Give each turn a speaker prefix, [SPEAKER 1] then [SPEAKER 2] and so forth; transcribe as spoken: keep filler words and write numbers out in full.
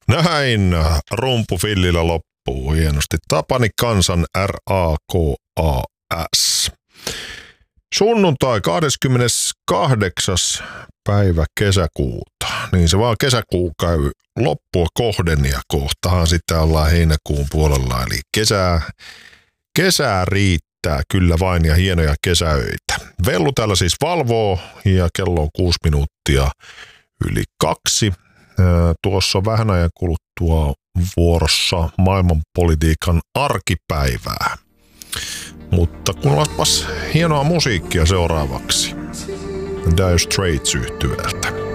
[SPEAKER 1] Näin rumpufillillä loppuu hienosti. Tapani Kansan R A K A S. Sunnuntai kahdeskymmeneskahdeksas päivä kesäkuuta. Niin se vaan kesäkuu käy loppua kohden ja kohtahan sitten ollaan heinäkuun puolella. Eli kesää, kesää riittää kyllä vain ja hienoja kesäöitä. Vellu täällä siis valvoo ja kello on kuusi minuuttia yli kaksi. Tuossa vähän ajan kuluttua vuorossa maailmanpolitiikan arkipäivää. Mutta kuunnellaspas hienoa musiikkia seuraavaksi. Dire Straits -yhtyeeltä.